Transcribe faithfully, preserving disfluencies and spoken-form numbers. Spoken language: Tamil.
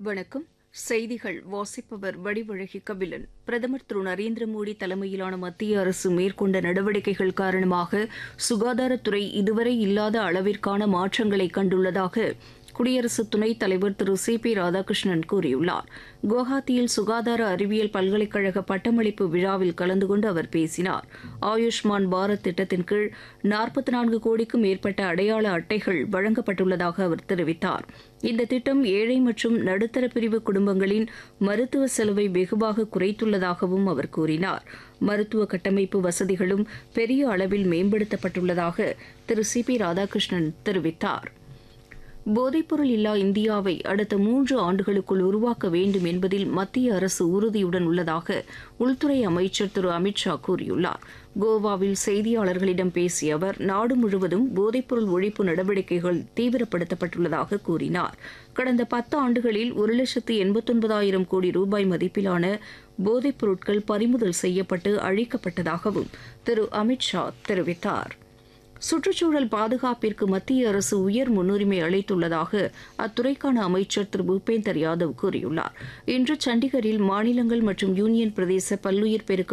வணக்கம். செய்திகள் வாசிப்பவர் வடிவழகி கபிலன். பிரதமர் திரு நரேந்திர மோடி தலைமையிலான மத்திய அரசு மேற்கொண்ட நடவடிக்கைகள் காரணமாக சுகாதாரத்துறை இதுவரை இல்லாத அளவிற்கான மாற்றங்களை கண்டுள்ளதாக குடியரசு துணைத் தலைவர் திரு சி பி ராதாகிருஷ்ணன் கூறியுள்ளார். குவஹாத்தியில் சுகாதார அறிவியல் பல்கலைக்கழக பட்டமளிப்பு விழாவில் கலந்து கொண்டு அவர் பேசினார். ஆயுஷ்மான் பாரத் திட்டத்தின் கீழ் நாற்பத்தி நான்கு கோடிக்கும் மேற்பட்ட அடையாள அட்டைகள் வழங்கப்பட்டுள்ளதாக அவர் தெரிவித்தார். இந்த திட்டம் ஏழை மற்றும் நடுத்தர பிரிவு குடும்பங்களின் மருத்துவ செலவை வெகுவாக குறைத்துள்ளதாகவும் அவர் கூறினார். மருத்துவ கட்டமைப்பு வசதிகளும் பெரிய அளவில் மேம்படுத்தப்பட்டுள்ளதாக திரு சி பி ராதாகிருஷ்ணன் தெரிவித்தார். போதைப்பொருள் இல்லா இந்தியாவை அடுத்த மூன்று ஆண்டுகளுக்குள் உருவாக்க வேண்டும் என்பதில் மத்திய அரசு உறுதியுடன் உள்ளதாக உள்துறை அமைச்சர் திரு அமித் ஷா கூறியுள்ளார். கோவாவில் செய்தியாளர்களிடம் பேசிய அவர் நாடு முழுவதும் போதைப்பொருள் ஒழிப்பு நடவடிக்கைகள் தீவிரப்படுத்தப்பட்டுள்ளதாக கூறினார். கடந்த பத்து ஆண்டுகளில் ஒரு லட்சத்து எண்பத்தொன்பதாயிரம் கோடி ரூபாய் மதிப்பிலான போதைப் பொருட்கள் பறிமுதல் செய்யப்பட்டு அழிக்கப்பட்டதாகவும் திரு அமித் ஷா தெரிவித்தார். சுற்றுச்சூழல் பாதுகாப்பிற்கு மத்திய அரசு உயர் முன்னுரிமை அளித்துள்ளதாக அத்துறைக்கான அமைச்சர் திரு பூபேந்தர் யாதவ் கூறியுள்ளார். இன்று சண்டிகரில் மாநிலங்கள் மற்றும் யூனியன் பிரதேச பல்லுயிர் பெருக்க